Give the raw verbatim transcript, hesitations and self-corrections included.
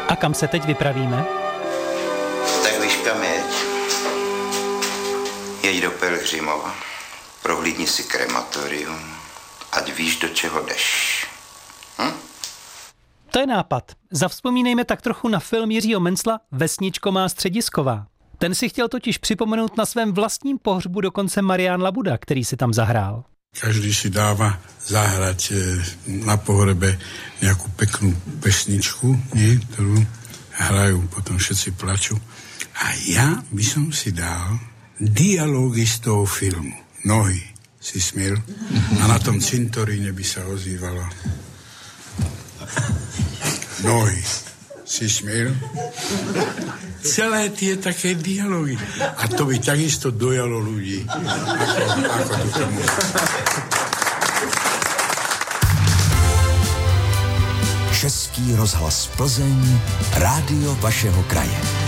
A kam se teď vypravíme? Tak víš, kam jeď. Jeď do Pelhřimova. Prohlídni si krematorium. Ať víš, do čeho jdeš. Hm? To je nápad. Zavzpomínejme tak trochu na film Jiřího Mencla Vesničko má středisková. Ten si chtěl totiž připomenout na svém vlastním pohřbu dokonce Marián Labuda, který si tam zahrál. Každý si dáva zahrať na pohrebe nejakú peknú pesničku, nie, ktorú hrajú, potom všetci plačú. A ja by som si dal dialógy z toho filmu. Nohy si smiel a na tom cintoríne by sa ozývalo nohy si smiel. Celé tie také dialógy. A to by takisto dojalo ľudí. Ako, ako to tomu. Český rozhlas Plzeň, rádio vašeho kraje.